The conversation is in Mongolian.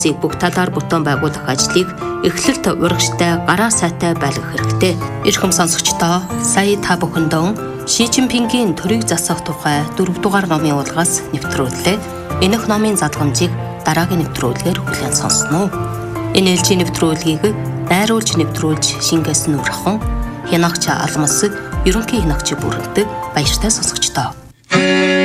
Бүх талаар бүтээн байгуулах ажлыг эхлэлт урагштай, гараа сайтай байлгах хэрэгтэй. Эрхэм сонсогчдоо, сая та бүхэндээ Ши Цзиньпингийн төрийг засах тухай 4 дугаар номын урлагаас нэвтрүүллээ. Энэх номын задгамжийг дараагийн нэвтрүүлгээр хүлээн сонсноо. Энэ ээлжийн нэвтрүүлгийг найруулж нэвтрүүлж Шингээс Нүүрхан, хянагч Алмас, ерөнхий хянагч Бүрэнтэг баяртай сонсогчдоо.